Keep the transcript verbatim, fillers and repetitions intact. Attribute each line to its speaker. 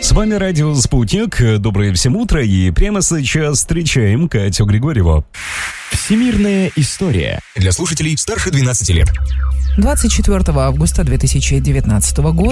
Speaker 1: С вами радио «Спутник». Доброе всем утро. И прямо сейчас встречаем Катю Григорьеву.
Speaker 2: Всемирная история.
Speaker 3: Для слушателей старше двенадцати лет.
Speaker 4: двадцать четвёртого августа две тысячи девятнадцатого года